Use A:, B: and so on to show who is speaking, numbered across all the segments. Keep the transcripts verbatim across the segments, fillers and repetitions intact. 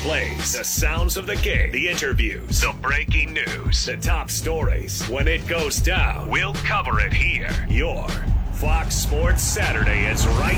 A: plays, the sounds of the game, the interviews, the breaking news, the top stories. When it goes down, we'll cover it here. Your Fox Sports Saturday is right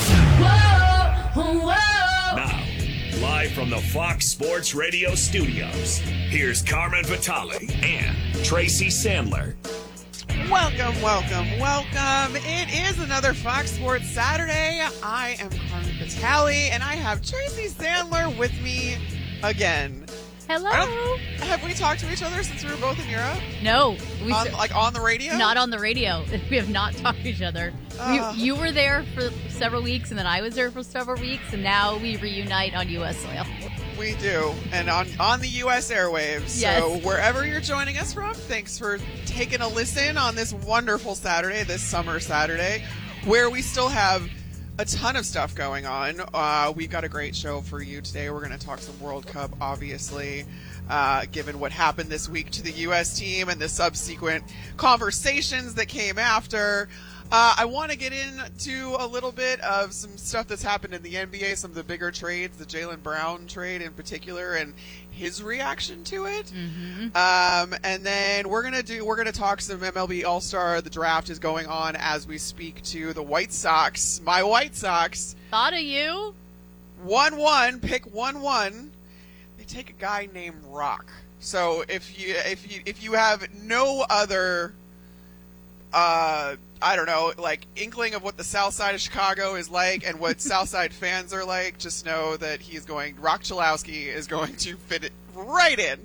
A: now. Whoa, whoa. Now, live from the Fox Sports Radio studios, here's Carmen Vitale and Tracy Sandler.
B: Welcome, welcome, welcome. It is another Fox Sports Saturday. I am Carmen Vitale, and I have Tracy Sandler with me again.
C: Hello.
B: Have we talked to each other since we were both in Europe?
C: No. We
B: on, like on the radio?
C: Not on the radio. We have not talked to each other. Uh, we, you were there for several weeks, and then I was there for several weeks, and now we reunite on U S soil.
B: We do, and on, on the U S airwaves.
C: Yes.
B: So wherever you're joining us from, thanks for taking a listen on this wonderful Saturday, this summer Saturday, where we still have a ton of stuff going on. Uh, we've got a great show for you today. We're going to talk some World Cup, obviously, uh, given what happened this week to the U S team and the subsequent conversations that came after. Uh, I want to get into a little bit of some stuff that's happened in the N B A, some of the bigger trades, the Jaylen Brown trade in particular, and his reaction to it.
C: Mm-hmm.
B: Um, and then we're gonna do we're gonna talk some M L B All-Star. The draft is going on as we speak to the White Sox. My White Sox.
C: Thought of you.
B: one one, pick one one. They take a guy named Rock. So if you if you if you have no other uh I don't know, like, inkling of what the South Side of Chicago is like and what South Side fans are like, just know that he's going, Rock Chalowski is going to fit it right in.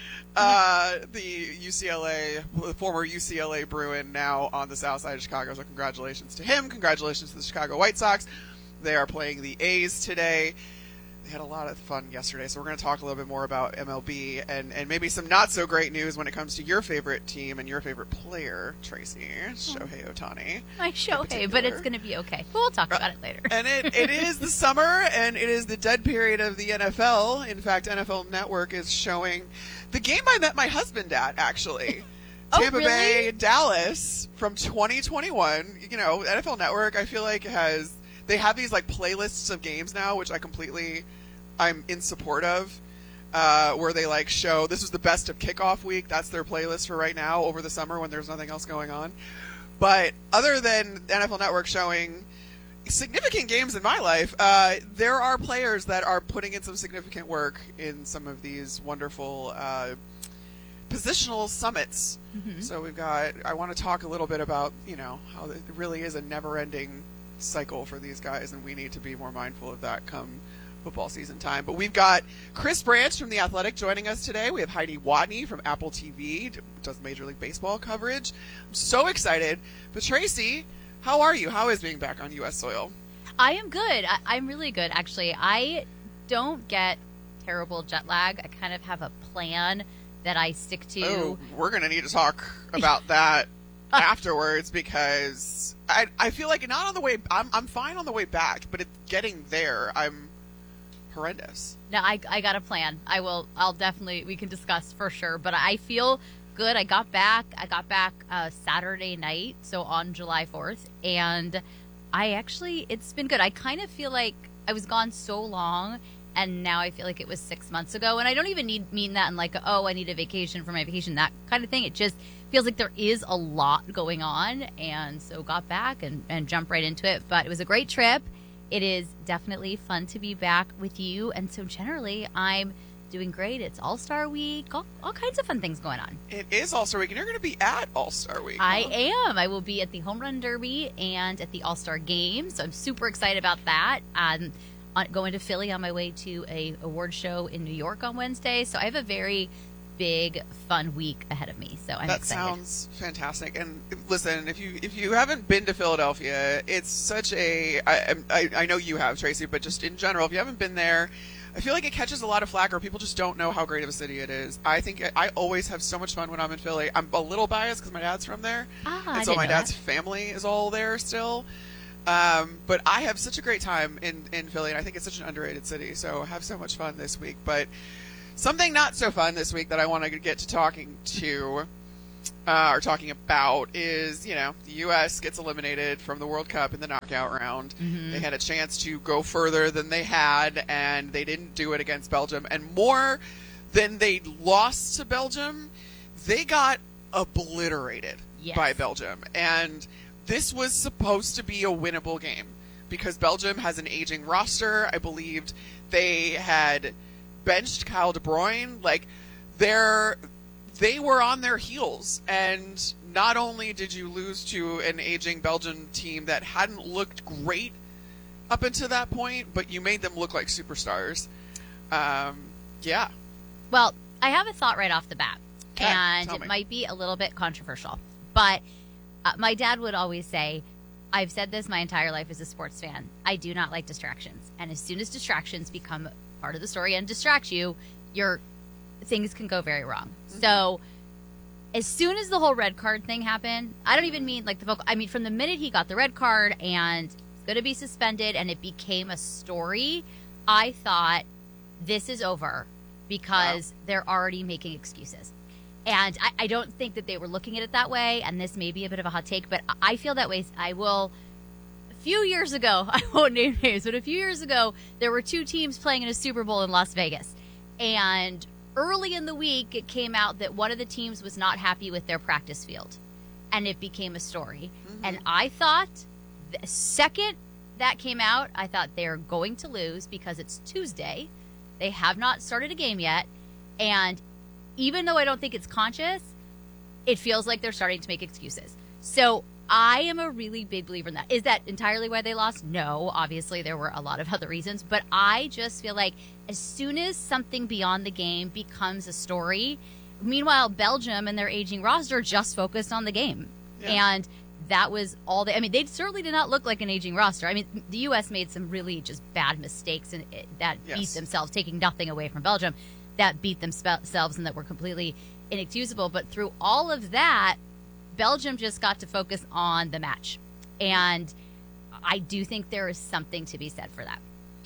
B: Uh, the U C L A, the former U C L A Bruin, now on the South Side of Chicago, so congratulations to him. Congratulations to the Chicago White Sox. They are playing the A's today. They had a lot of fun yesterday, so we're going to talk a little bit more about M L B and, and maybe some not-so-great news when it comes to your favorite team and your favorite player, Tracy, Shohei Ohtani.
C: My Shohei, but it's going to be okay. We'll talk about it later.
B: And it, it is the summer, and it is the dead period of the N F L. In fact, N F L Network is showing the game I met my husband at, actually.
C: Oh,
B: Tampa
C: really?
B: Bay, Dallas from twenty twenty-one. You know, N F L Network, I feel like, has... They have these, like, playlists of games now, which I completely... I'm in support of, uh, where they like show this is the best of kickoff week. That's their playlist for right now over the summer when there's nothing else going on. But other than N F L Network showing significant games in my life, uh, there are players that are putting in some significant work in some of these wonderful uh, positional summits.
C: Mm-hmm.
B: So we've got, I want to talk a little bit about, you know, how it really is a never-ending cycle for these guys, and we need to be more mindful of that come football season time. But we've got Chris Branch from The Athletic joining us today. We have Heidi Watney from Apple T V, does Major League Baseball coverage. I'm so excited. But Tracy, how are you? How is being back on U S soil?
C: I am good. I, I'm really good, actually. I don't get terrible jet lag. I kind of have a plan that I stick to.
B: Oh, we're going to need to talk about that afterwards, because I I feel like not on the way, I'm, I'm fine on the way back, but it's getting there. I'm horrendous.
C: No, I, I got a plan. I will, I'll definitely, we can discuss for sure, but I feel good. I got back, I got back uh, Saturday night, so on July fourth, and I actually, it's been good. I kind of feel like I was gone so long, and now I feel like it was six months ago, and I don't even need mean that in like, oh, I need a vacation for my vacation, that kind of thing. It just feels like there is a lot going on, and so got back and, and jumped right into it, but it was a great trip. It is definitely fun to be back with you, and so generally I'm doing great. It's All-Star Week, all, all kinds of fun things going on.
B: It is All-Star Week, and you're going to be at All-Star Week.
C: I
B: huh?
C: am. I will be at the Home Run Derby and at the All-Star Game, so I'm super excited about that. I'm going to Philly on my way to a award show in New York on Wednesday, so I have a very big, fun week ahead of me, so I'm
B: that
C: excited.
B: That sounds fantastic. And listen, if you if you haven't been to Philadelphia, it's such a I, I, I know you have, Tracy, but just in general, if you haven't been there, I feel like it catches a lot of flack, or people just don't know how great of a city it is. I think I always have so much fun when I'm in Philly. I'm a little biased because my dad's from there,
C: ah,
B: and
C: I
B: so
C: didn't
B: my
C: know
B: dad's
C: that.
B: family is all there still. Um, but I have such a great time in, in Philly, and I think it's such an underrated city, so I have so much fun this week. But something not so fun this week that I want to get to talking to uh, are talking about is, you know, the U S gets eliminated from the World Cup in the knockout round.
C: Mm-hmm.
B: They had a chance to go further than they had, and they didn't do it against Belgium. And more than they lost to Belgium, they got obliterated
C: Yes.
B: by Belgium. And this was supposed to be a winnable game because Belgium has an aging roster. I believed they had benched Kyle De Bruyne. Like, they're, they were on their heels. And not only did you lose to an aging Belgian team that hadn't looked great up until that point, but you made them look like superstars. Um, yeah.
C: Well, I have a thought right off the bat,
B: Okay,
C: and
B: tell
C: it
B: me.
C: might be a little bit controversial, but uh, my dad would always say, I've said this my entire life as a sports fan, I do not like distractions. And as soon as distractions become part of the story and distract you, your things can go very wrong.
B: Mm-hmm.
C: So as soon as the whole red card thing happened, I don't even mean like the vocal, I mean from the minute he got the red card and he's going to be suspended and it became a story, I thought this is over because
B: Wow.
C: they're already making excuses. And I, I don't think that they were looking at it that way, and this may be a bit of a hot take, but I feel that way. I will, a few years ago, I won't name names, but a few years ago, there were two teams playing in a Super Bowl in Las Vegas. And early in the week, it came out that one of the teams was not happy with their practice field. And it became a story.
B: Mm-hmm.
C: And I thought, the second that came out, I thought they're going to lose because it's Tuesday. They have not started a game yet. And even though I don't think it's conscious, it feels like they're starting to make excuses. So I am a really big believer in that. Is that entirely why they lost? No. Obviously, there were a lot of other reasons. But I just feel like as soon as something beyond the game becomes a story, meanwhile, Belgium and their aging roster just focused on the game.
B: Yeah.
C: And that was all they, I mean, they certainly did not look like an aging roster. I mean, the U S made some really just bad mistakes and it, that
B: Yes.
C: beat themselves, taking nothing away from Belgium, that beat themselves and that were completely inexcusable. But through all of that, Belgium just got to focus on the match. And I do think there is something to be said for that.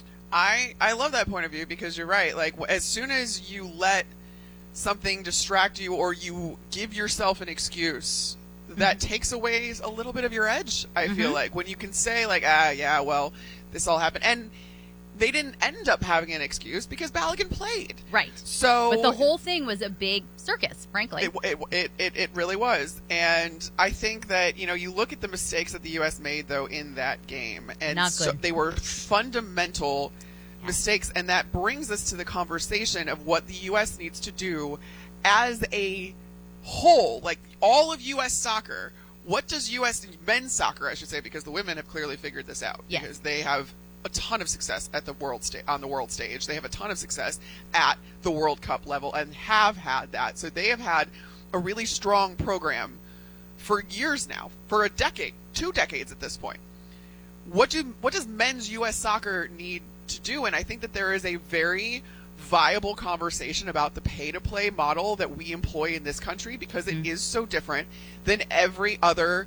B: I, I love that point of view because you're right. Like, as soon as you let something distract you or you give yourself an excuse, that
C: Mm-hmm.
B: takes away a little bit of your edge, I
C: Mhm.
B: feel like. When you can say, like, ah, yeah, well, this all happened. And they didn't end up having an excuse because Balogun played.
C: Right.
B: So
C: But the whole thing was a big circus, frankly.
B: It, it, it, it, it really was. And I think that, you know, you look at the mistakes that the U S made, though, in that game. And
C: Not
B: so
C: good.
B: they were fundamental
C: Yeah.
B: mistakes. And that brings us to the conversation of what the U S needs to do as a whole. Like, all of U S soccer, what does U S men's soccer, I should say, because the women have clearly figured this out.
C: Yes.
B: Because they have a ton of success at the world sta- on the world stage. They have a ton of success at the World Cup level and have had that. So they have had a really strong program for years now, for a decade, two decades at this point. What do what does men's U S soccer need to do? And I think that there is a very viable conversation about the pay-to-play model that we employ in this country because it
C: Mhm.
B: is so different than every other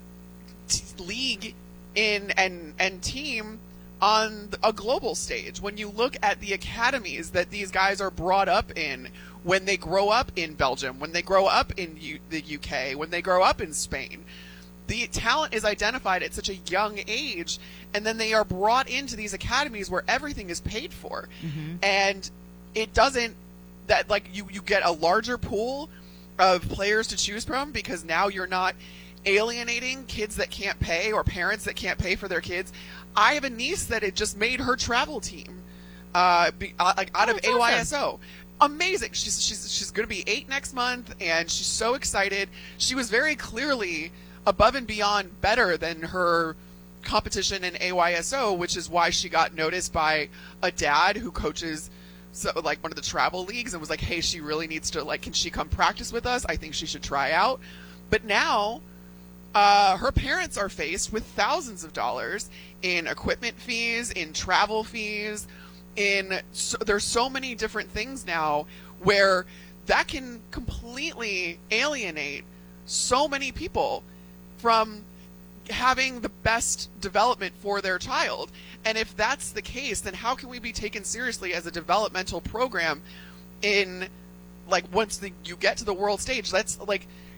B: t- league in and and team on a global stage. When you look at the academies that these guys are brought up in, when they grow up in Belgium, when they grow up in U- the U K, when they grow up in Spain, the talent is identified at such a young age, and then they are brought into these academies where everything is paid for.
C: Mhm.
B: And it doesn't, that like you, you get a larger pool of players to choose from because now you're not alienating kids that can't pay or parents that can't pay for their kids. I have a niece that it just made her travel team, uh, be, uh like out
C: Oh,
B: of
C: that's
B: A Y S O. Amazing. She's she's she's going to be eight next month, and she's so excited. She was very clearly above and beyond better than her competition in A Y S O, which is why she got noticed by a dad who coaches so like one of the travel leagues and was like, hey, she really needs to, like, can she come practice with us? I think she should try out. But now uh, her parents are faced with thousands of dollars in equipment fees, in travel fees, in so, there's so many different things now where that can completely alienate so many people from having the best development for their child. And if that's the case, then how can we be taken seriously as a developmental program in, like, once the, you get to the world stage? That's like,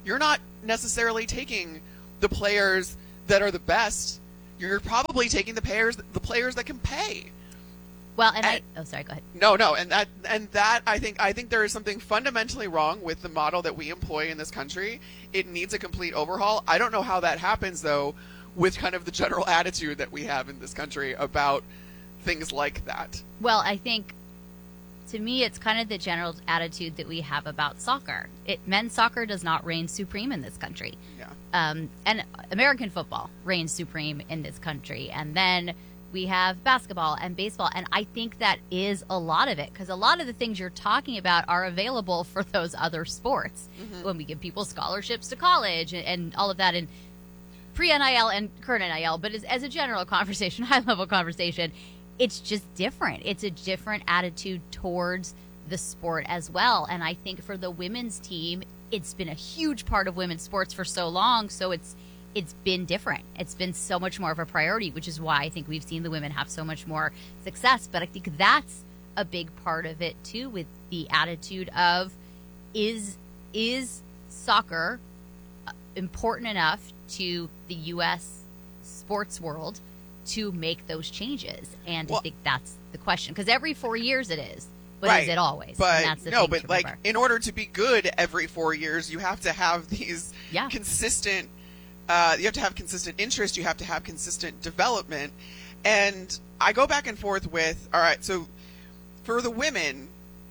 B: you're not necessarily taking the players that are the best. You're probably taking the players the players that can pay.
C: Well, and,
B: and
C: I, oh, sorry, go ahead.
B: No, no, and that and that I think I think there is something fundamentally wrong with the model that we employ in this country. It needs a complete overhaul. I don't know how that happens though, with kind of the general attitude that we have in this country about things like that.
C: Well, I think to me it's kind of the general attitude that we have about soccer. It men's soccer does not reign supreme in this country.
B: Yeah.
C: Um, and American football reigns supreme in this country, and then we have basketball and baseball, and I think that is a lot of it, because a lot of the things you're talking about are available for those other sports. Mm-hmm. When we give people scholarships to college and, and all of that, and pre-N I L and current N I L, but as, as a general conversation, high-level conversation, it's just different. It's a different attitude towards the sport as well, and I think for the women's team, it's been a huge part of women's sports for so long, so it's it's been different. It's been so much more of a priority, which is why I think we've seen the women have so much more success. But I think that's a big part of it too, with the attitude of is is soccer important enough to the U S sports world to make those changes? And well, I think that's the question, because every four years it is. But right. Is it always?
B: But
C: and that's the
B: no,
C: thing
B: but like in order to be good every four years, you have to have these
C: yeah.
B: consistent. Uh, you have to have consistent interest. You have to have consistent development. And I go back and forth with, all right, so for the women,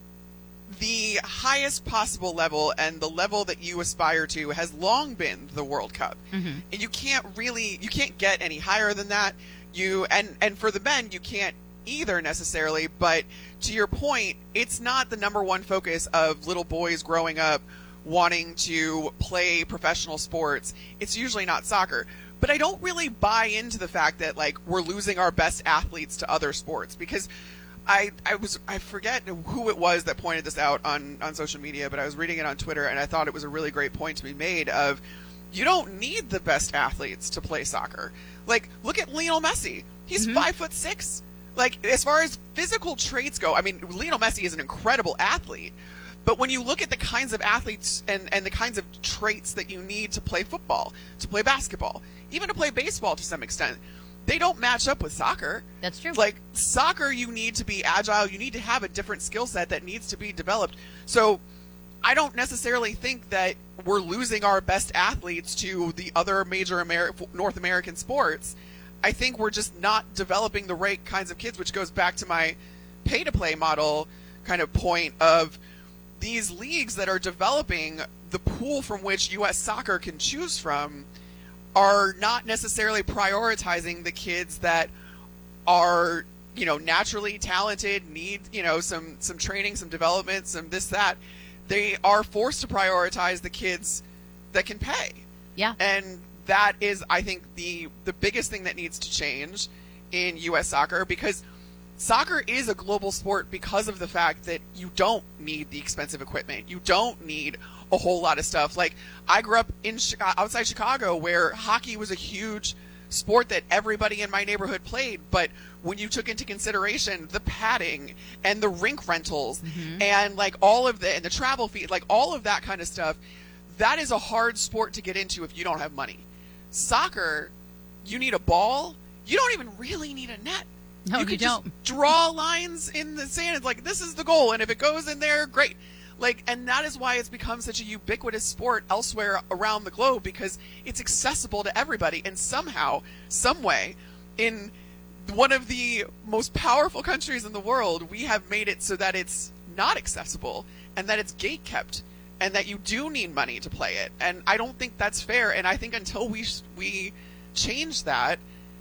B: the highest possible level and the level that you aspire to has long been the World Cup.
C: Mm-hmm.
B: And you can't really, you can't get any higher than that. You and, and for the men, you can't either necessarily. But to your point, it's not the number one focus of little boys growing up wanting to play professional sports. It's usually not soccer. But I don't really buy into the fact that like we're losing our best athletes to other sports, because I I was I forget who it was that pointed this out on, on social media, but I was reading it on Twitter and I thought it was a really great point to be made of you don't need the best athletes to play soccer. Like look at Lionel Messi. He's mm-hmm. five foot six. Like as far as physical traits go, I mean Lionel Messi is an incredible athlete. But when you look at the kinds of athletes and, and the kinds of traits that you need to play football, to play basketball, even to play baseball to some extent, they don't match up with soccer.
C: That's true.
B: Like soccer, you need to be agile. You need to have a different skill set that needs to be developed. So I don't necessarily think that we're losing our best athletes to the other major Ameri- North American sports. I think we're just not developing the right kinds of kids, which goes back to my pay-to-play model kind of point of these leagues that are developing the pool from which U S soccer can choose from are not necessarily prioritizing the kids that are, you know, naturally talented, need, you know, some, some training, some development, some this, that. They are forced to prioritize the kids that can pay.
C: Yeah.
B: And that is, I think, the, the biggest thing that needs to change in U S soccer, because soccer is a global sport because of the fact that you don't need the expensive equipment. You don't need a whole lot of stuff. Like, I grew up in outside Chicago where hockey was a huge sport that everybody in my neighborhood played. But when you took into consideration the padding and the rink rentals mm-hmm. and like all of the, and the travel fee, like all of that kind of stuff, that is a hard sport to get into if you don't have money. Soccer, you need a ball. You don't even really need a net.
C: No,
B: you
C: you
B: could
C: don't.
B: just draw lines in the sand. It's like, this is the goal, and if it goes in there, great. Like, and that is why it's become such a ubiquitous sport elsewhere around the globe, because it's accessible to everybody. And somehow, some way, in one of the most powerful countries in the world, we have made it so that it's not accessible and that it's gatekept and that you do need money to play it. And I don't think that's fair. And I think until we we change that,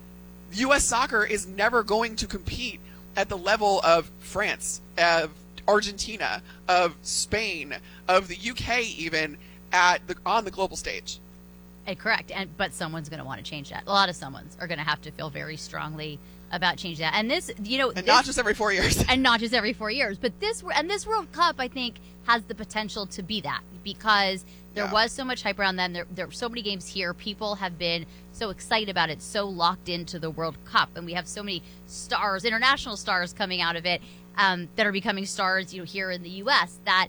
B: U S soccer is never going to compete at the level of France, of Argentina, of Spain, of the U K, even at the on the global stage.
C: Uh, correct, and but someone's going to want to change that. A lot of someone's are going to have to feel very strongly about changing that. And this, you know,
B: and
C: this,
B: not just every four years,
C: and not just every four years, but this and this World Cup, I think, has the potential to be that, because there
B: yeah.
C: was so much hype around them. There, there are so many games here. People have been so excited about it, so locked into the World Cup, and we have so many stars, international stars, coming out of it um, that are becoming stars, you know, here in the U S that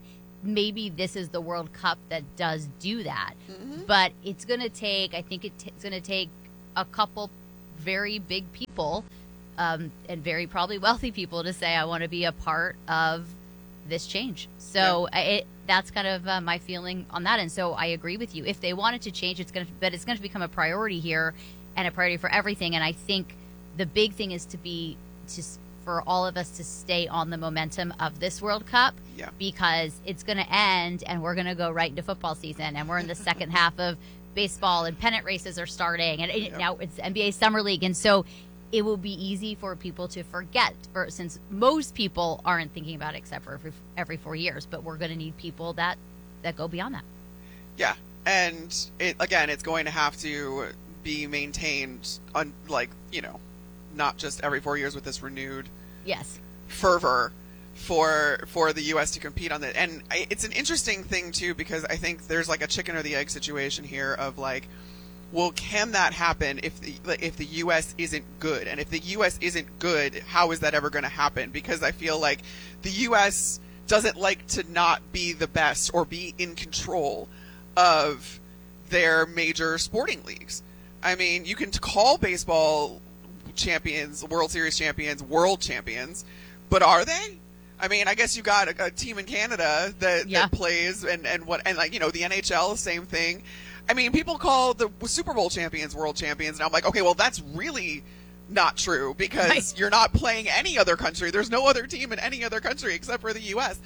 C: maybe this is the World Cup that does do that.
B: Mm-hmm.
C: But it's going to take, I think it t- it's going to take a couple very big people um, and very probably wealthy people to say, I want to be a part of this change. So yeah. it, that's kind of uh, my feeling on that. And so I agree with you. If they wanted to change, it's going to, but it's going to become a priority here and a priority for everything. And I think the big thing is to be, to for all of us to stay on the momentum of this World Cup,
B: yeah.
C: because it's going to end and we're going to go right into football season, and we're in the second half of baseball and pennant races are starting, and it,
B: yep.
C: now it's N B A Summer League. And so it will be easy for people to forget, for, since most people aren't thinking about it except for every, every four years. But we're going to need people that, that go beyond that.
B: Yeah. And it, again, it's going to have to be maintained on, like, you know, not just every four years with this renewed
C: yes.
B: fervor for for the U S to compete on that. And I, it's an interesting thing too, because I think there's like a chicken or the egg situation here of like, well, can that happen if the if the U S isn't good? And if the U S isn't good, how is that ever going to happen? Because I feel like the U S doesn't like to not be the best or be in control of their major sporting leagues. I mean, you can call baseball champions, World Series champions, world champions, but are they? I mean, I guess you got a, a team in Canada that,
C: yeah.
B: that plays, and, and what, and like, you know, the N H L, same thing. I mean, people call the Super Bowl champions world champions, and I'm like, okay, well, that's really not true, because right. you're not playing any other country. There's no other team in any other country except for the U S.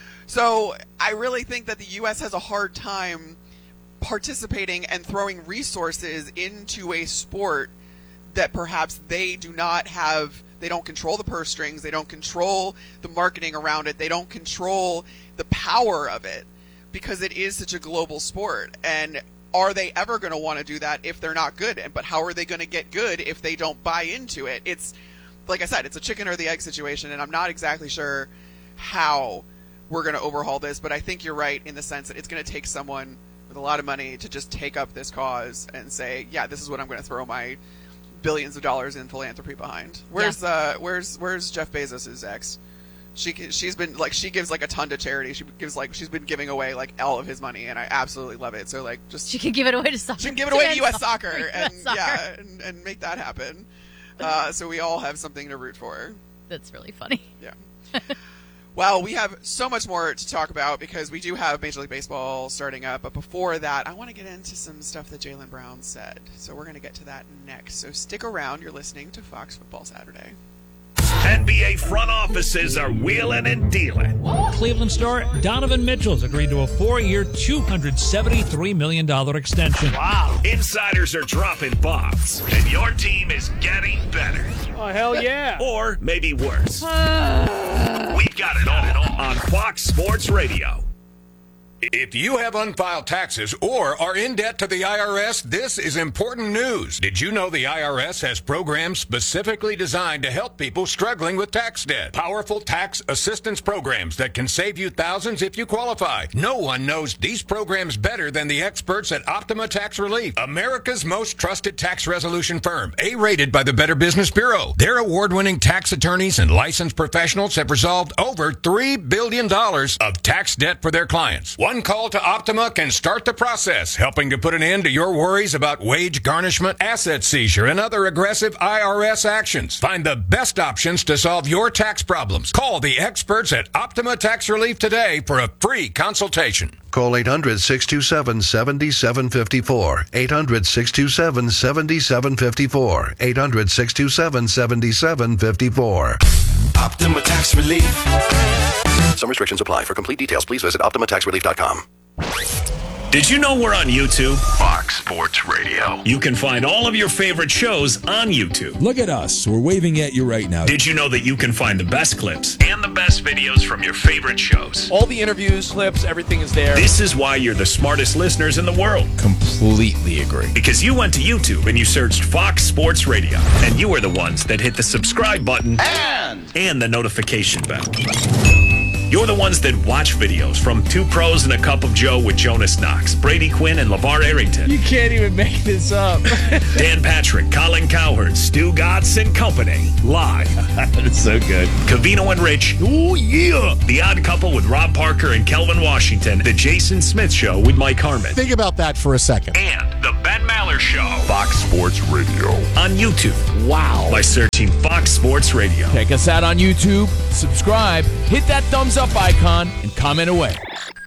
B: So I really think that the U S has a hard time participating and throwing resources into a sport that perhaps they do not have, they don't control the purse strings, they don't control the marketing around it, they don't control the power of it, because it is such a global sport. And are they ever going to want to do that if they're not good? But how are they going to get good if they don't buy into it? It's, like I said, it's a chicken or the egg situation, and I'm not exactly sure how we're going to overhaul this, but I think you're right in the sense that it's going to take someone with a lot of money to just take up this cause and say, yeah, this is what I'm going to throw my billions of dollars in philanthropy behind. Where's yeah. uh where's where's Jeff Bezos's ex? She she's been like she gives like a ton to charity. She gives like she's been giving away like all of his money, and I absolutely love it. So like just
C: she can give it away to soccer.
B: She can give it away to U S soccer,
C: soccer
B: and
C: U S soccer.
B: yeah, and, and make that happen. Uh, so we all have something to root for.
C: That's really funny.
B: Yeah. Well, we have so much more to talk about because we do have Major League Baseball starting up. But before that, I want to get into some stuff that Jaylen Brown said. So we're going to get to that next. So stick around. You're listening to Fox Football Saturday.
A: N B A front offices are wheeling and dealing.
D: Cleveland star Donovan Mitchell's agreed to a four-year, two hundred seventy-three million dollars extension.
A: Wow. Insiders are dropping bombs, and your team is getting better.
D: Oh, hell yeah.
A: Or maybe worse. We've got it all on Fox Sports Radio.
E: If you have unfiled taxes or are in debt to the I R S, this is important news. Did you know the I R S has programs specifically designed to help people struggling with tax debt? Powerful tax assistance programs that can save you thousands if you qualify. No one knows these programs better than the experts at Optima Tax Relief, America's most trusted tax resolution firm, A-rated by the Better Business Bureau. Their award-winning tax attorneys and licensed professionals have resolved over three billion dollars of tax debt for their clients. One call to Optima can start the process, helping to put an end to your worries about wage garnishment, asset seizure, and other aggressive I R S actions. Find the best options to solve your tax problems. Call the experts at Optima Tax Relief today for a free consultation.
F: Call eight hundred, six two seven, seven seven five four. eight hundred, six two seven, seven seven five four. eight hundred, six two seven, seven seven five four.
G: Optima Tax Relief.
F: Some restrictions apply. For complete details, please visit optima tax relief dot com.
A: Did you know we're on YouTube?
G: Fox Sports Radio.
A: You can find all of your favorite shows on YouTube.
H: Look at us. We're waving at you right now.
A: Did you know that you can find the best clips and the best videos from your favorite shows?
I: All the interviews, clips, everything is there.
A: This is why you're the smartest listeners in the world.
H: Completely agree.
A: Because you went to YouTube and you searched Fox Sports Radio. And you were the ones that hit the subscribe button
I: and,
A: and the notification bell. You're the ones that watch videos from Two Pros and a Cup of Joe with Jonas Knox, Brady Quinn, and LeVar Arrington.
I: You can't even make this up.
A: Dan Patrick, Colin Cowherd, Stu Gatz, and company. Live.
I: That's so good.
A: Covino and Rich.
I: Oh, yeah.
A: The Odd Couple with Rob Parker and Kelvin Washington. The Jason Smith Show with Mike Harmon.
J: Think about that for a second.
A: And The Ben Maller Show.
G: Fox Sports Radio.
A: On YouTube. Wow. By searching Fox Sports Radio.
I: Check us out on YouTube. Subscribe. Hit that thumbs up icon and comment away.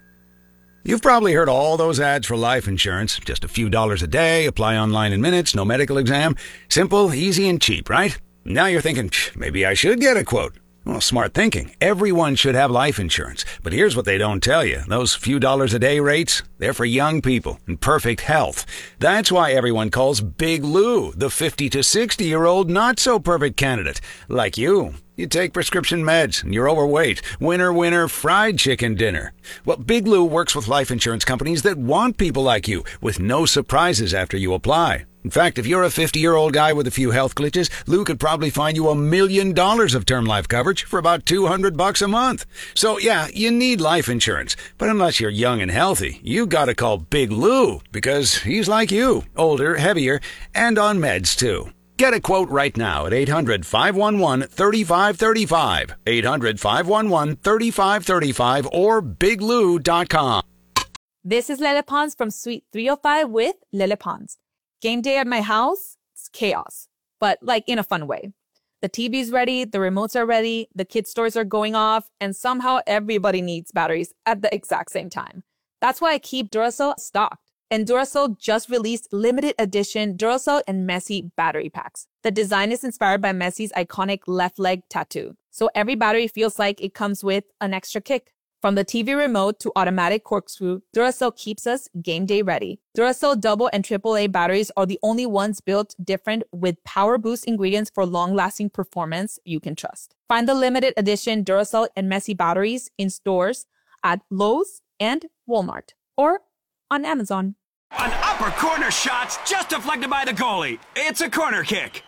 K: You've probably heard all those ads for life insurance. Just a few dollars a day, apply online in minutes, no medical exam. Simple, easy, and cheap, right? Now you're thinking, maybe I should get a quote. Well, smart thinking. Everyone should have life insurance. But here's what they don't tell you. Those few dollars a day rates, they're for young people in perfect health. That's why everyone calls Big Lou the fifty to sixty-year-old not-so-perfect candidate. Like you. You take prescription meds and you're overweight. Winner, winner, fried chicken dinner. Well, Big Lou works with life insurance companies that want people like you with no surprises after you apply. In fact, if you're a fifty-year-old guy with a few health glitches, Lou could probably find you a million dollars of term life coverage for about two hundred bucks a month. So yeah, you need life insurance. But unless you're young and healthy, you gotta call Big Lou because he's like you, older, heavier, and on meds too. Get a quote right now at eight hundred, five one one, three five three five, eight hundred, five one one, three five three five, or big lou dot com.
L: This is Lele Pons from Suite three oh five with Lele Pons. Game day at my house, it's chaos, but like in a fun way. The T V's ready, the remotes are ready, the kids' toys are going off, and somehow everybody needs batteries at the exact same time. That's why I keep Duracell stocked. And Duracell just released limited edition Duracell and Messi battery packs. The design is inspired by Messi's iconic left leg tattoo. So every battery feels like it comes with an extra kick. From the T V remote to automatic corkscrew, Duracell keeps us game day ready. Duracell double and triple A batteries are the only ones built different with power boost ingredients for long-lasting performance you can trust. Find the limited edition Duracell and Messi batteries in stores at Lowe's and Walmart or on Amazon.
M: An upper corner shot's just deflected by the goalie. It's a corner kick.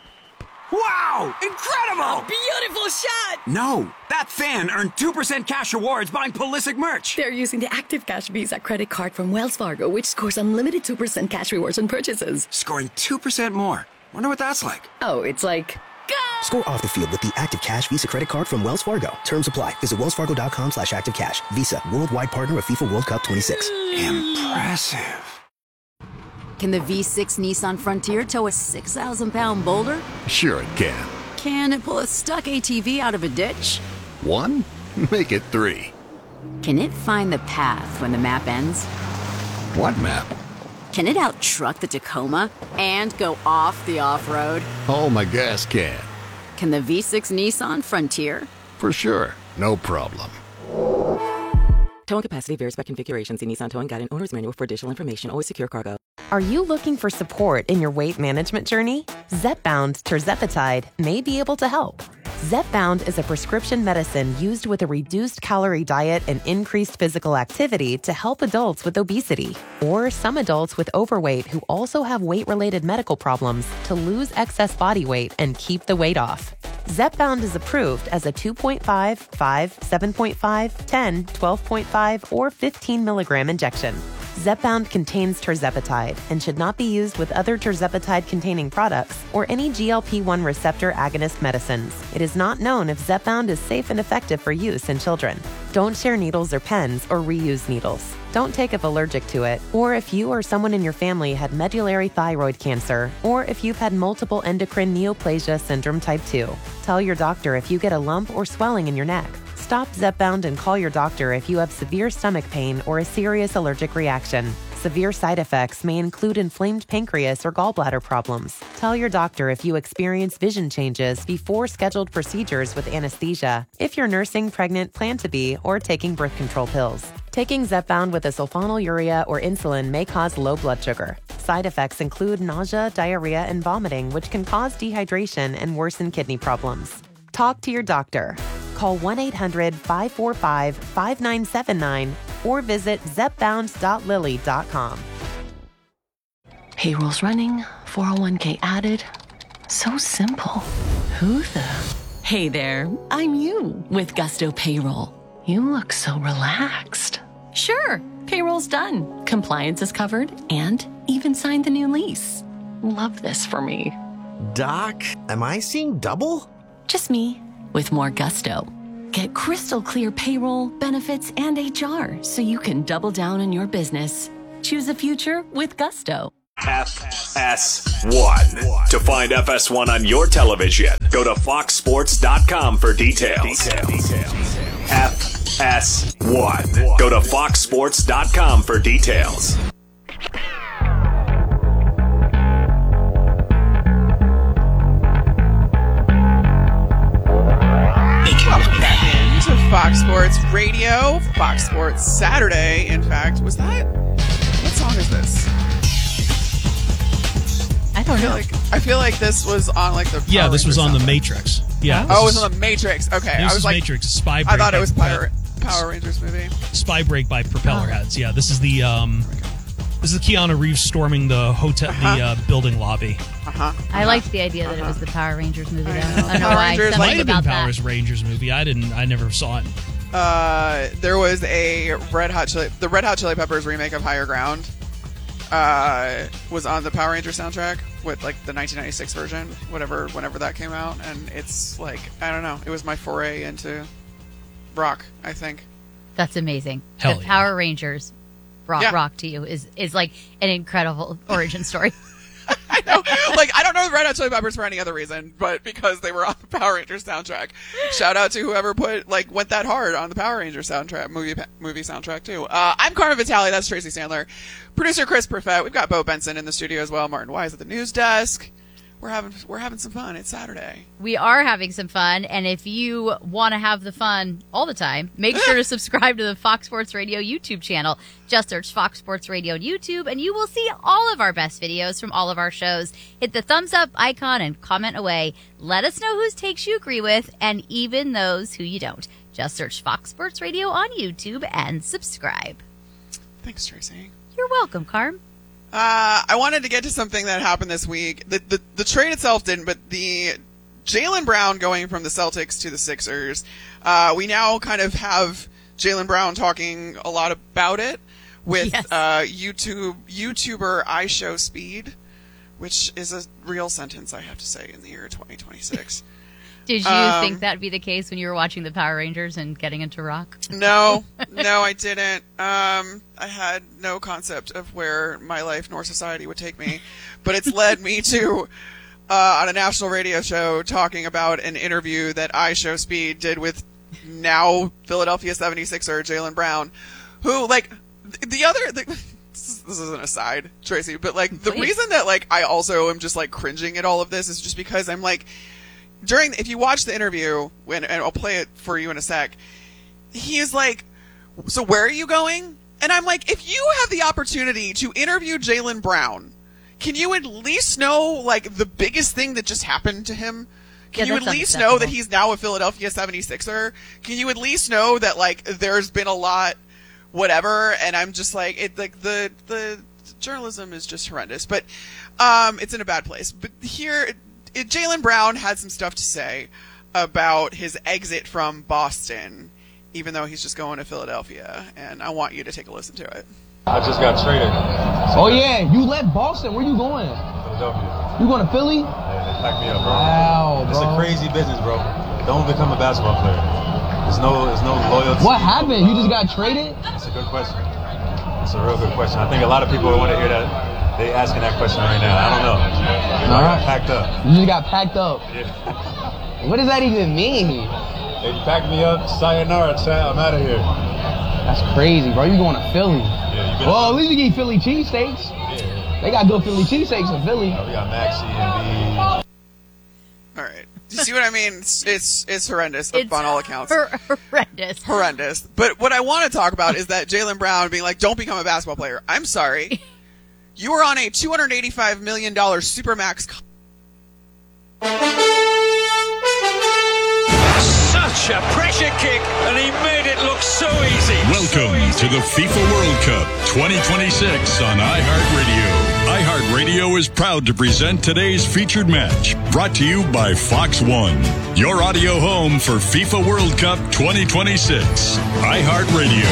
M: Wow! Incredible!
N: A beautiful shot!
M: No, that fan earned two percent cash rewards buying Pulisic merch.
N: They're using the Active Cash Visa credit card from Wells Fargo, which scores unlimited two percent cash rewards on purchases.
M: Scoring two percent more. Wonder what that's like.
N: Oh, it's like... Go!
O: Score off the field with the Active Cash Visa credit card from Wells Fargo. Terms apply. Visit wellsfargo.com slash active cash. Visa, worldwide partner of FIFA World Cup twenty-six.
M: Impressive.
P: Can the V six Nissan Frontier tow a six thousand pound boulder?
G: Sure it can.
P: Can it pull a stuck A T V out of a ditch?
G: One? Make it three.
P: Can it find the path when the map ends?
G: What map?
P: Can it out-truck the Tacoma and go off the off-road?
G: Oh, my gas can.
P: Can the V six Nissan Frontier?
G: For sure. No problem.
Q: Towing capacity varies by configuration. See Nissan Towing Guide and Owner's Manual for additional information. Always secure cargo.
R: Are you looking for support in your weight management journey? Zepbound Tirzepatide may be able to help. Zepbound is a prescription medicine used with a reduced calorie diet and increased physical activity to help adults with obesity or some adults with overweight who also have weight-related medical problems to lose excess body weight and keep the weight off. Zepbound is approved as a two point five, five, seven point five, ten, twelve point five, or fifteen milligram injection. Zepbound contains tirzepatide and should not be used with other tirzepatide-containing products or any G L P one receptor agonist medicines. It is not known if Zepbound is safe and effective for use in children. Don't share needles or pens or reuse needles. Don't take if allergic to it, or if you or someone in your family had medullary thyroid cancer, or if you've had multiple endocrine neoplasia syndrome type two. Tell your doctor if you get a lump or swelling in your neck. Stop Zepbound and call your doctor if you have severe stomach pain or a serious allergic reaction. Severe side effects may include inflamed pancreas or gallbladder problems. Tell your doctor if you experience vision changes before scheduled procedures with anesthesia, if you're nursing, pregnant, plan to be, or taking birth control pills. Taking Zepbound with a sulfonylurea or insulin may cause low blood sugar. Side effects include nausea, diarrhea, and vomiting, which can cause dehydration and worsen kidney problems. Talk to your doctor. Call one eight hundred, five four five, five nine seven nine or visit zepbound dot lilly dot com.
S: Payroll's running, four oh one k added. So simple. Who the? Hey there, I'm you with Gusto Payroll. You look so relaxed. Sure, payroll's done. Compliance is covered and even signed the new lease. Love this for me.
J: Doc, am I seeing double?
S: Just me, with more gusto. Get crystal clear payroll, benefits, and H R so you can double down on your business. Choose a future with gusto.
A: F S one. To find F S one on your television, go to fox sports dot com for details. F S one. Go to fox sports dot com for details.
B: Welcome back into Fox Sports Radio, Fox Sports Saturday. In fact, was that? What song is this?
C: I don't
B: I feel
C: know.
B: like I feel like this was on like the
D: Yeah,
B: Power
D: this was
B: Rangers
D: on the
B: soundtrack.
D: Matrix. Yeah.
B: Oh, it
D: this
B: was on the Matrix. Okay,
D: This
B: I was
D: is
B: like,
D: Matrix, Spy Break.
B: I thought it
D: by-
B: was Power, Power Rangers movie.
D: Spy Break by Propeller Heads. Yeah, this is the um, this is Keanu Reeves storming the hotel,
B: Uh-huh.
D: the uh, building lobby.
B: Uh-huh.
C: I liked the idea that it was the Power Rangers movie. Though. I
B: know.
C: don't know
B: Power
C: why.
B: Rangers
C: Something
D: Might have been
C: about
D: Power
C: that.
D: Rangers movie. I didn't. I never saw it.
B: Uh, there was a Red Hot Chili, the Red Hot Chili Peppers remake of Higher Ground. Uh, was on the Power Rangers soundtrack with like the nineteen ninety-six version, whatever, whenever that came out, and it's like I don't know, it was my foray into rock. I think.
C: That's amazing.
D: Hell
C: the
D: yeah.
C: Power Rangers rock
B: Yeah.
C: rock to you is is like an incredible origin story.
B: I know, like I don't know the Red Hot Chili Peppers for any other reason, but because they were on the Power Rangers soundtrack. Shout out to whoever put like went that hard on the Power Rangers soundtrack movie movie soundtrack too. Uh, I'm Carmen Vitale. That's Tracy Sandler. Producer Chris Perfett. We've got Bo Benson in the studio as well. Martin Wise at the news desk. We're having we're having some fun. It's Saturday.
C: We are having some fun, and if you want to have the fun all the time, make sure to subscribe to the Fox Sports Radio YouTube channel. Just search Fox Sports Radio on YouTube, and you will see all of our best videos from all of our shows. Hit the thumbs up icon and comment away. Let us know whose takes you agree with, and even those who you don't. Just search Fox Sports Radio on YouTube and subscribe.
B: Thanks, Tracy.
C: You're welcome, Carm.
B: Uh, I wanted to get to something that happened this week. The, the the trade itself didn't, but the Jaylen Brown going from the Celtics to the Sixers. Uh, we now kind of have Jaylen Brown talking a lot about it with
C: Yes.
B: uh, YouTube YouTuber iShowSpeed, which is a real sentence I have to say in the year twenty twenty-six.
C: Did you
B: Um,
C: think that'd be the case when you were watching the Power Rangers and getting into rock?
B: No, no, I didn't. Um, I had no concept of where my life nor society would take me, but it's led me to uh, on a national radio show talking about an interview that iShowSpeed did with now Philadelphia seventy-sixer Jaylen Brown, who like th- the other. The, this is- this is an aside, Tracy, but like the
C: Please.
B: reason that like I also am just like cringing at all of this is just because I'm like. During, if you watch the interview, when and I'll play it for you in a sec, he is like, "So where are you going?" And I'm like, "If you have the opportunity to interview Jaylen Brown, can you at least know like the biggest thing that just happened to him? Can
C: Yeah,
B: you at
C: that's
B: least know that
C: unacceptable.
B: he's now a Philadelphia seventy-sixer? Can you at least know that like there's been a lot, whatever?" And I'm just like, it like the the journalism is just horrendous, but um, it's in a bad place. But here. It, Jaylen Brown had some stuff to say about his exit from Boston, even though he's just going to Philadelphia, and I want you to take a listen to it.
T: I just got traded.
U: Oh yeah, you left Boston. Where you going?
T: Philadelphia.
U: You going to Philly?
T: Yeah, they packed me up, bro.
U: Wow,
T: It's
U: bro.
T: a crazy business, bro. Don't become a basketball player. There's no, there's no loyalty.
U: What happened? You just got traded?
T: That's a good question. That's a real good question. I think a lot of people want to hear that. They asking that question right now. I don't know. I
U: All
T: got
U: right.
T: packed up.
U: You just got packed up.
T: Yeah.
U: What does that even mean?
T: They packed me up. Sayonara, child. I'm out of here.
U: That's crazy, bro. You going to Philly?
T: Yeah, you been
U: Well, at least you get Philly cheesesteaks.
T: Yeah.
U: They got good Philly cheesesteaks in Philly.
T: We got Maxie and
B: All right, do you see what I mean? It's it's, it's horrendous
C: It's
B: on all accounts.
C: hor- horrendous.
B: Horrendous. But what I want to talk about is that Jaylen Brown being like, "Don't become a basketball player." I'm sorry. You were on a two hundred eighty-five million dollars Supermax contract.
M: Such a pressure kick, and he made it look so easy.
A: Welcome
E: Welcome to the FIFA World Cup twenty twenty-six on iHeartRadio. iHeartRadio is proud to present today's featured match, brought to you by Fox One, your audio home for FIFA World Cup twenty twenty-six. iHeartRadio.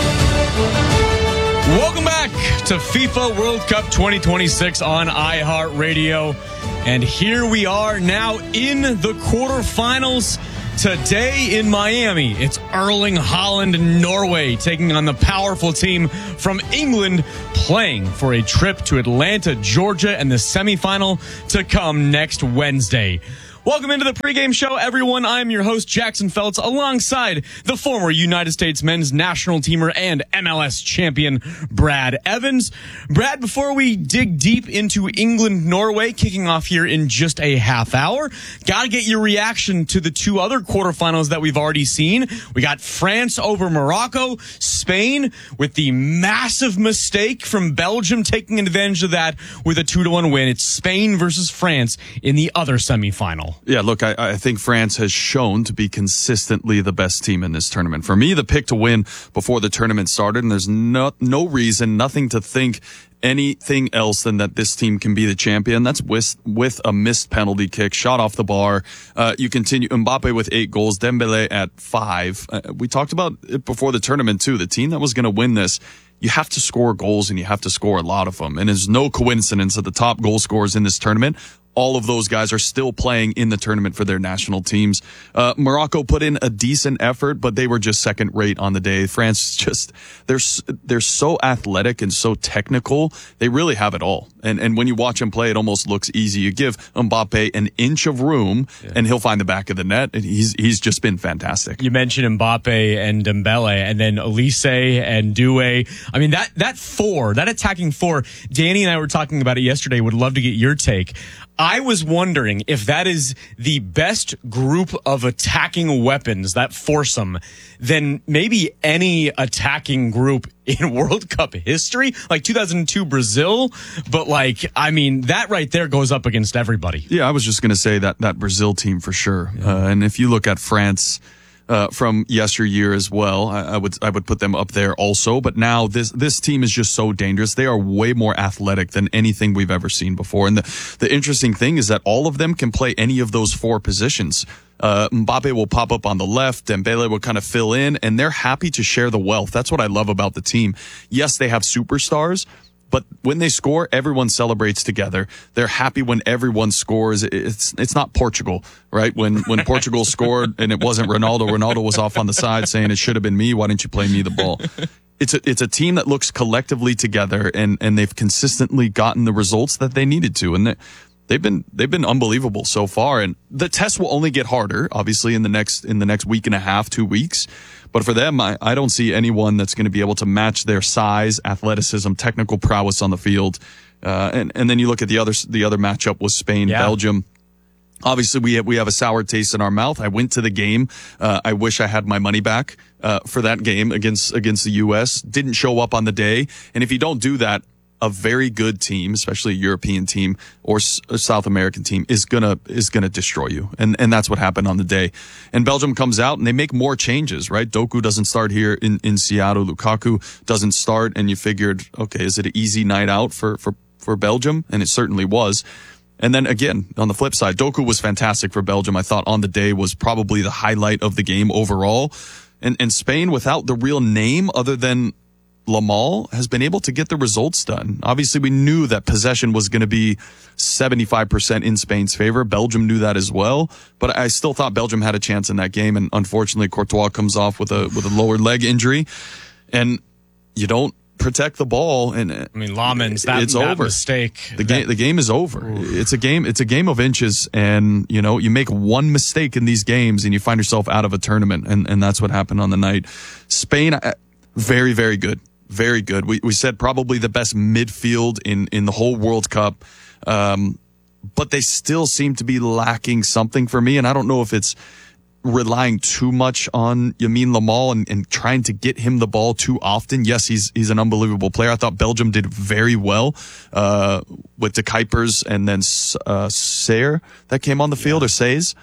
V: Welcome back to FIFA World Cup twenty twenty-six on iHeartRadio. And here we are now in the quarterfinals. Today in Miami, it's Erling Haaland and Norway taking on the powerful team from England, playing for a trip to Atlanta, Georgia, and the semifinal to come next Wednesday. Welcome into the pregame show, everyone. I'm your host, Jackson Feltz, alongside the former United States men's national teamer and M L S champion, Brad Evans. Brad, before we dig deep into England-Norway, kicking off here in just a half hour, got to get your reaction to the two other quarterfinals that we've already seen. We got France over Morocco, Spain with the massive mistake from Belgium taking advantage of that with a two to one win. It's Spain versus France in the other semifinal.
W: Yeah, look, I, I think France has shown to be consistently the best team in this tournament. For me, the pick to win before the tournament started, and there's no, no reason, nothing to think anything else than that this team can be the champion. That's with, with a missed penalty kick, shot off the bar. Uh, you continue, Mbappe with eight goals, Dembele at five. Uh, we talked about it before the tournament, too. The team that was going to win this, you have to score goals, and you have to score a lot of them. And it's no coincidence that the top goal scorers in this tournament, all of those guys are still playing in the tournament for their national teams. Uh, Morocco put in a decent effort, but they were just second rate on the day. France just, they're, they're so athletic and so technical. They really have it all. And, and when you watch them play, it almost looks easy. You give Mbappe an inch of room yeah. and he'll find the back of the net. And he's, he's just been fantastic.
V: You mentioned Mbappe and Dembele and then Elise and Doué. I mean, that, that four, that attacking four, Danny and I were talking about it yesterday. Would love to get your take. I was wondering if that is the best group of attacking weapons, that foursome, than maybe any attacking group in World Cup history, like two thousand two Brazil. But like, I mean, that right there goes up against everybody.
W: Yeah, I was just going to say that that Brazil team for sure. Yeah. Uh, and if you look at France, Uh, from yesteryear as well, I, I would I would put them up there also. But now this this team is just so dangerous. They are way more athletic than anything we've ever seen before. And the the interesting thing is that all of them can play any of those four positions. Uh, Mbappe will pop up on the left, Dembele will kind of fill in, and they're happy to share the wealth. That's what I love about the team. Yes, they have superstars, but when they score, everyone celebrates together. They're happy when everyone scores. It's it's not Portugal, right? When when Portugal scored and it wasn't Ronaldo, Ronaldo was off on the side saying it should have been me. Why didn't you play me the ball? It's a it's a team that looks collectively together, and and they've consistently gotten the results that they needed to, and they, they've been they've been unbelievable so far. And the test will only get harder, obviously, in the next in the next week and a half, two weeks. But for them, I, I don't see anyone that's going to be able to match their size, athleticism, technical prowess on the field. Uh, and, and then you look at the other, the other matchup was Spain, yeah. Belgium. Obviously, we have, we have a sour taste in our mouth. I went to the game. Uh, I wish I had my money back, uh, for that game against, against the U S. Didn't show up on the day. And if you don't do that, a very good team, especially a European team or a South American team, is gonna is gonna destroy you, and and that's what happened on the day. And Belgium comes out and they make more changes, right? Doku doesn't start here in in Seattle. Lukaku doesn't start, and you figured, okay, is it an easy night out for for for Belgium? And it certainly was. And then again, on the flip side, Doku was fantastic for Belgium. I thought on the day was probably the highlight of the game overall. And and Spain, without the real name other than Lamal, has been able to get the results done. Obviously, we knew that possession was going to be seventy-five percent in Spain's favor. Belgium knew that as well, but I still thought Belgium had a chance in that game. And unfortunately, Courtois comes off with a with a lower leg injury, and you don't protect the ball. And
V: I mean, Lamens, that,
W: it's
V: that
W: over.
V: mistake.
W: The game, the game is over. Oof. It's a game. It's a game of inches, and you know, you make one mistake in these games, and you find yourself out of a tournament. And and that's what happened on the night. Spain, very very good. Very good. We we said probably the best midfield in, in the whole World Cup. Um, but they still seem to be lacking something for me. And I don't know if it's relying too much on Lamine Yamal and, and trying to get him the ball too often. Yes, he's he's an unbelievable player. I thought Belgium did very well uh, with the Kuipers and then uh, Sayer that came on the field, yeah. or Says.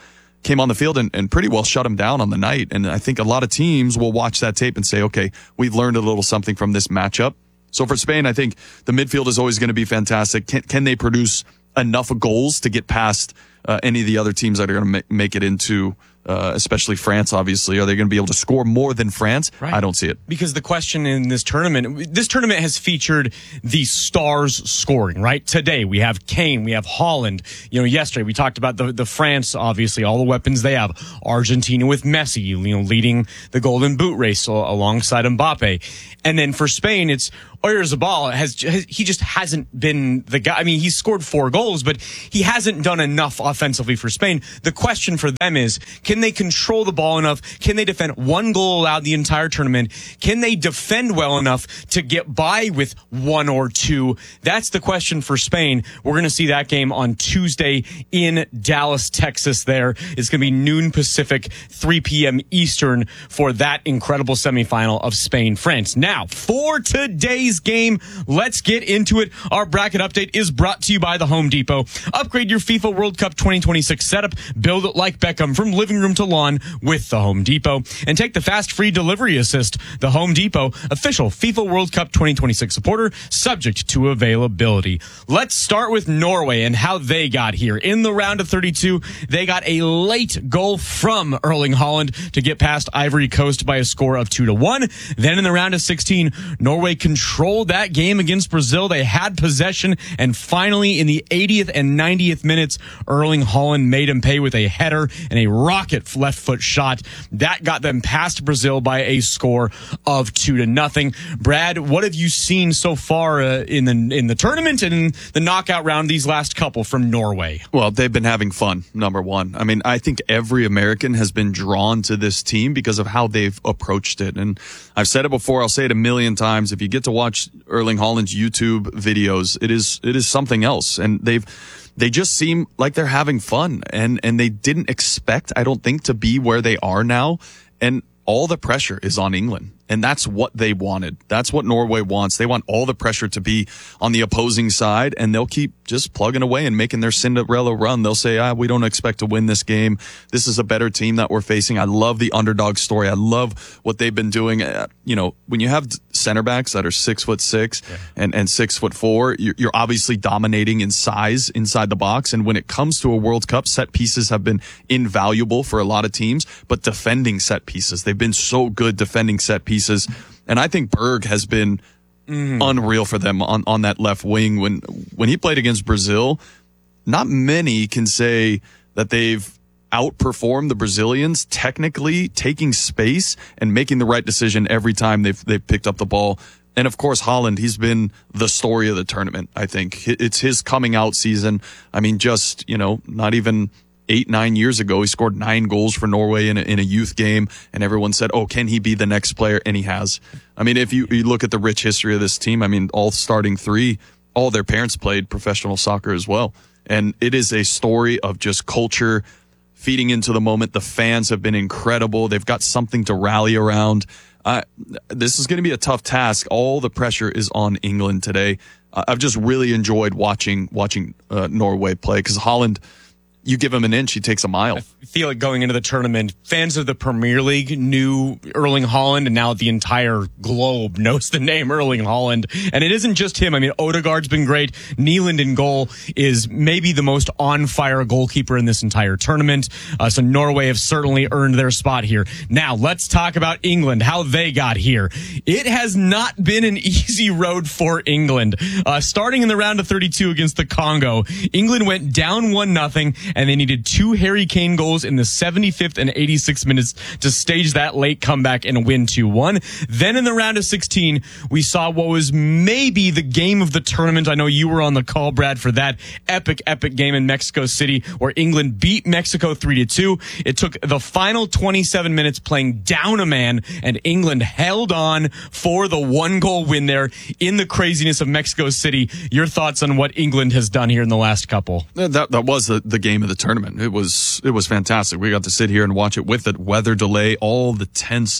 W: came on the field and, and pretty well shut them down on the night. And I think a lot of teams will watch that tape and say, okay, we've learned a little something from this matchup. So for Spain, I think the midfield is always going to be fantastic. Can, can they produce enough goals to get past uh, any of the other teams that are going to make, make it into, uh, especially France, obviously? Are they going to be able to score more than France?
V: Right.
W: I don't see it.
V: Because the question in this tournament, this tournament has featured the stars scoring, right? Today we have Kane, we have Holland. You know, yesterday we talked about the, the France, obviously, all the weapons they have. Argentina with Messi, you know, leading the Golden Boot race alongside Mbappe. And then for Spain, it's Oyarzabal has, has he just hasn't been the guy. I mean, he's scored four goals, but he hasn't done enough offensively for Spain. The question for them is, can they control the ball enough? Can they defend one goal allowed the entire tournament? Can they defend well enough to get by with one or two? That's the question for Spain. We're going to see that game on Tuesday in Dallas, Texas. There it's going to be noon Pacific, three p.m. Eastern for that incredible semifinal of Spain-France. Now, for today's game, let's get into it. Our bracket update is brought to you by the Home Depot. Upgrade your FIFA World Cup twenty twenty-six setup. Build it like Beckham from living room to lawn with the Home Depot. And take the fast free delivery assist. The Home Depot, official FIFA World Cup twenty twenty-six supporter, subject to availability. Let's start with Norway and how they got here. In the round of thirty-two, they got a late goal from Erling Haaland to get past Ivory Coast by a score of two to one. Then in the round of sixteen, Norway controlled that game against Brazil. They had possession, and finally in the eightieth and ninetieth minutes, Erling Haaland made him pay with a header and a rocket left foot shot. That got them past Brazil by a score of two to nothing. Brad, what have you seen so far uh, in the in the tournament and in the knockout round these last couple from Norway?
W: Well, they've been having fun, number one. I mean, I think every American has been drawn to this team because of how they've approached it. And I've said it before, I'll say it a million times. If you get to watch Erling Haaland's YouTube videos, it is it is something else. And they've they just seem like they're having fun. And, and they didn't expect, I don't think, to be where they are now. And all the pressure is on England. And that's what they wanted. That's what Norway wants. They want all the pressure to be on the opposing side, and they'll keep just plugging away and making their Cinderella run. They'll say, ah, we don't expect to win this game. This is a better team that we're facing. I love the underdog story. I love what they've been doing. Uh, you know, when you have center backs that are six foot six yeah. and, and six foot four, you're, you're obviously dominating in size inside the box. And when it comes to a World Cup, set pieces have been invaluable for a lot of teams, but defending set pieces, they've been so good defending set pieces. Pieces. And I think Berg has been mm. unreal for them on, on that left wing. When when he played against Brazil, not many can say that they've outperformed the Brazilians technically, taking space and making the right decision every time they've they've picked up the ball. And of course, Haaland, he's been the story of the tournament. I think it's his coming out season. I mean, just, you know, not even eight, nine years ago, he scored nine goals for Norway in a, in a youth game, and everyone said, oh, can he be the next player? And he has. I mean, if you, you look at the rich history of this team, I mean, all starting three, all their parents played professional soccer as well. And it is a story of just culture feeding into the moment. The fans have been incredible. They've got something to rally around. Uh, this is going to be a tough task. All the pressure is on England today. Uh, I've just really enjoyed watching, watching uh, Norway play, because Haaland, you give him an inch, he takes a mile.
V: I feel like going into the tournament, fans of the Premier League knew Erling Haaland, and now the entire globe knows the name Erling Haaland. And it isn't just him. I mean, Odegaard's been great. Nyland in goal is maybe the most on-fire goalkeeper in this entire tournament. Uh, so Norway have certainly earned their spot here. Now, let's talk about England, how they got here. It has not been an easy road for England. Uh, starting in the round of thirty-two against the Congo, England went down one nothing, and they needed two Harry Kane goals in the seventy-fifth and eighty-sixth minutes to stage that late comeback and win two one. Then in the round of sixteen, we saw what was maybe the game of the tournament. I know you were on the call, Brad, for that epic, epic game in Mexico City where England beat Mexico three to two. It took the final twenty-seven minutes playing down a man, and England held on for the one-goal win there in the craziness of Mexico City. Your thoughts on what England has done here in the last couple?
W: That that was the, the game of the tournament. It was it was fantastic. We got to sit here and watch it with the weather delay, all the tense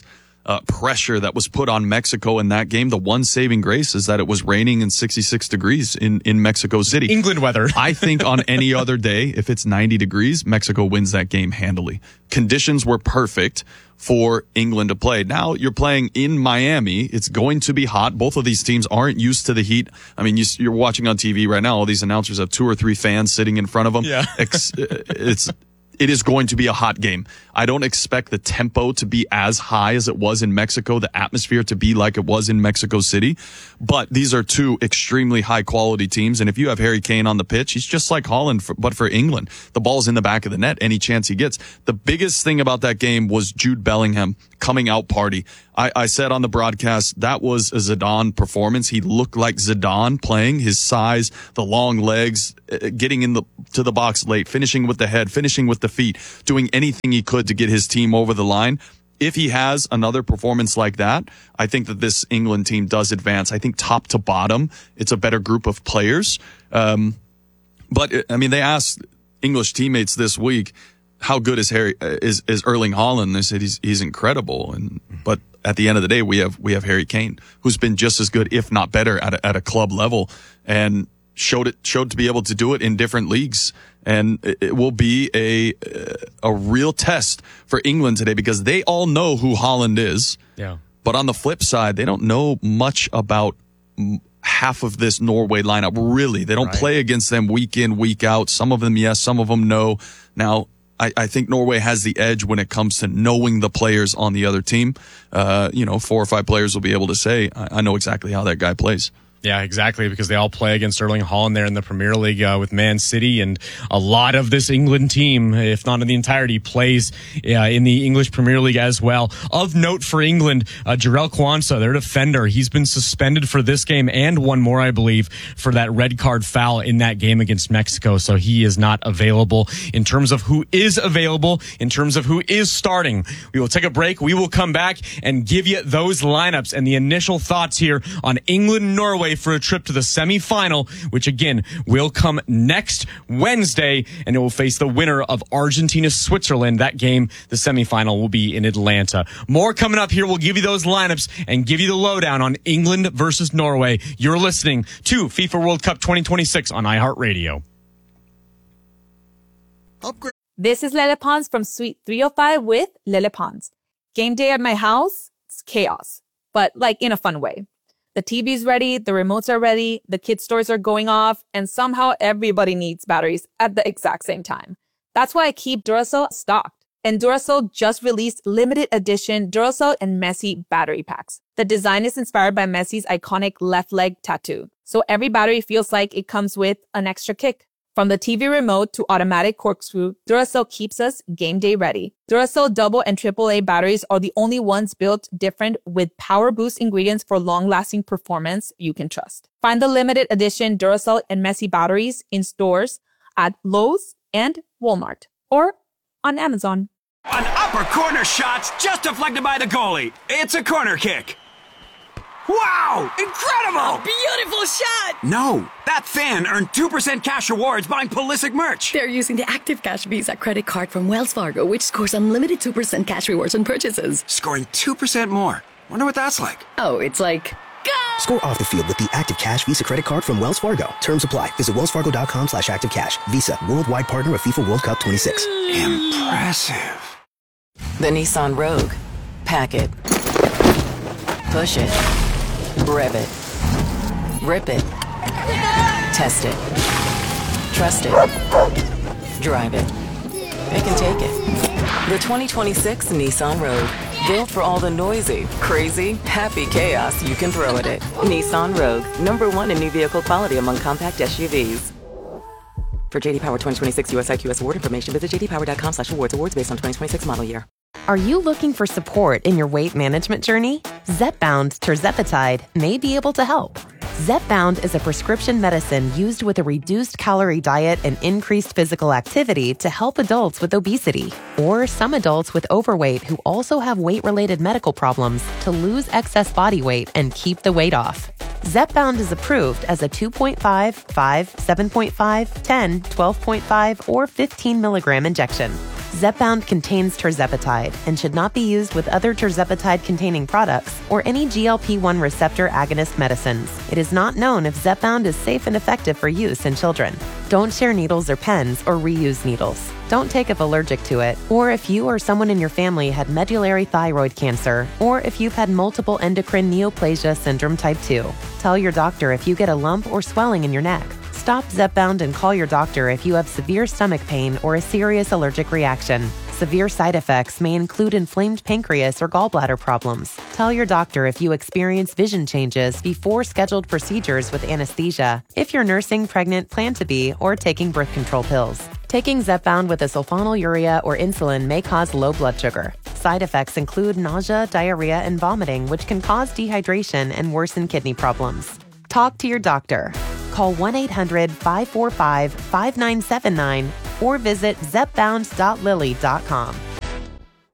W: uh, pressure that was put on Mexico in that game. The one saving grace is that it was raining and sixty-six degrees in, in Mexico City.
V: England weather.
W: I think on any other day, if it's ninety degrees, Mexico wins that game handily. Conditions were perfect for England to play. Now you're playing in Miami. It's going to be hot. Both of these teams aren't used to the heat. I mean, you, you're watching on T V right now. All these announcers have two or three fans sitting in front of them.
V: Yeah.
W: It's, it's it is going to be a hot game. I don't expect the tempo to be as high as it was in Mexico, the atmosphere to be like it was in Mexico City. But these are two extremely high quality teams. And if you have Harry Kane on the pitch, he's just like Holland, for, but for England. The ball's in the back of the net any chance he gets. The biggest thing about that game was Jude Bellingham coming out party. I, I said on the broadcast, that was a Zidane performance. He looked like Zidane playing, his size, the long legs, getting in the to the box late, finishing with the head, finishing with the feet, doing anything he could to get his team over the line. If he has another performance like that, I think that this England team does advance. I think top to bottom, it's a better group of players. Um, but, I mean, they asked English teammates this week, how good is Harry is, is Erling Haaland? They said he's he's incredible. And but at the end of the day, we have we have Harry Kane, who's been just as good, if not better, at a, at a club level, and showed it showed to be able to do it in different leagues. And it, it will be a a real test for England today because they all know who Haaland is.
V: Yeah.
W: But on the flip side, they don't know much about half of this Norway lineup. Really, they don't
V: Right.
W: play against them week in, week out. Some of them, yes. Some of them, no. Now, I, I think Norway has the edge when it comes to knowing the players on the other team. Uh, you know, four or five players will be able to say, I, I know exactly how that guy plays.
V: Yeah, exactly, because they all play against Erling Haaland there in the Premier League uh, with Man City, and a lot of this England team, if not in the entirety, plays uh, in the English Premier League as well. Of note for England, uh, Jarell Quansah, their defender, he's been suspended for this game and one more, I believe, for that red card foul in that game against Mexico, so he is not available. In terms of who is available, in terms of who is starting, we will take a break. We will come back and give you those lineups and the initial thoughts here on England-Norway for a trip to the semifinal, which again will come next Wednesday, and it will face the winner of Argentina-Switzerland. That game, the semifinal, will be in Atlanta. More coming up here. We'll give you those lineups and give you the lowdown on England versus Norway. You're listening to FIFA World Cup twenty twenty-six on iHeartRadio.
L: This is Lele Pons from Suite three oh five with Lele Pons. Game day at my house, it's chaos, but like in a fun way. The T V's ready, the remotes are ready, the kids' stores are going off, and somehow everybody needs batteries at the exact same time. That's why I keep Duracell stocked. And Duracell just released limited edition Duracell and Messi battery packs. The design is inspired by Messi's iconic left leg tattoo, so every battery feels like it comes with an extra kick. From the T V remote to automatic corkscrew, Duracell keeps us game day ready. Duracell double and triple A batteries are the only ones built different with power boost ingredients for long-lasting performance you can trust. Find the limited edition Duracell and Messi batteries in stores at Lowe's and Walmart or on Amazon.
M: An upper corner shot just deflected by the goalie. It's a corner kick. Wow! Incredible!
N: Beautiful shot!
M: No, that fan earned two percent cash rewards buying Pulisic merch.
N: They're using the Active Cash Visa credit card from Wells Fargo, which scores unlimited two percent cash rewards on purchases.
M: Scoring two percent more. Wonder what that's like.
N: Oh, it's like...
O: Score off the field with the Active Cash Visa credit card from Wells Fargo. Terms apply. Visit wellsfargo.com slash active cash. Visa, worldwide partner of FIFA World Cup twenty-six.
M: Impressive.
Q: The Nissan Rogue. Pack it. Push it. Rev it. Rip it. Test it. Trust it. Drive it. Pick and take it. The twenty twenty-six Nissan Rogue. Built for all the noisy, crazy, happy chaos you can throw at it. Nissan Rogue. Number one in new vehicle quality among compact S U Vs. For J D Power twenty twenty-six U S I Q S award information, visit jdpower.com slash awards. Awards based on twenty twenty-six model year.
R: Are you looking for support in your weight management journey? Zepbound Tirzepatide may be able to help. Zepbound is a prescription medicine used with a reduced calorie diet and increased physical activity to help adults with obesity or some adults with overweight who also have weight-related medical problems to lose excess body weight and keep the weight off. Zepbound is approved as a two point five, five, seven point five, ten, twelve point five, or fifteen milligram injection. Zepbound contains tirzepatide and should not be used with other tirzepatide-containing products or any G L P one receptor agonist medicines. It is not known if Zepbound is safe and effective for use in children. Don't share needles or pens or reuse needles. Don't take if allergic to it, or if you or someone in your family had medullary thyroid cancer, or if you've had multiple endocrine neoplasia syndrome type two. Tell your doctor if you get a lump or swelling in your neck. Stop Zepbound and call your doctor if you have severe stomach pain or a serious allergic reaction. Severe side effects may include inflamed pancreas or gallbladder problems. Tell your doctor if you experience vision changes before scheduled procedures with anesthesia, if you're nursing, pregnant, plan to be, or taking birth control pills. Taking Zepbound with a sulfonylurea or insulin may cause low blood sugar. Side effects include nausea, diarrhea, and vomiting, which can cause dehydration and worsen kidney problems. Talk to your doctor. Call one eight hundred five four five five nine seven nine or visit zepbound dot lilly dot com.